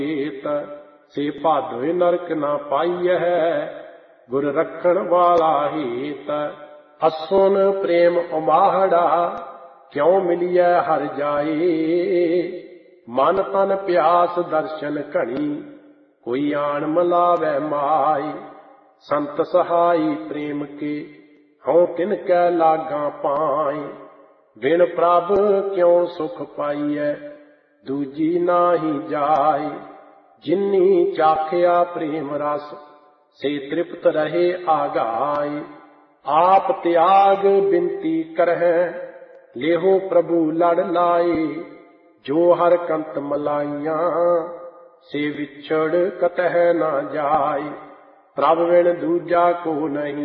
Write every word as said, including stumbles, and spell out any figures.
से भादोय नरक ना पाइयह गुर रखण वाला हेत। असुन प्रेम उमाहड़ा क्यों मिलिय हर जाए। मन तन प्यास दर्शन घनी कोई आन मलावै माय। संत सहाई प्रेम के हूँ तिनकै लागा पाए। बिन प्रभ क्यों सुख पाइय दूजी नाही जाय। जिन्नी चाखिया प्रेम रस से तृप्त रहे आगाय। आप त्याग बिनती करह लेहो प्रभु लड़ लाए। जो हर कंत मलाइया से विछड़ कतह ना जाय। प्रभ बिन दूजा को नहीं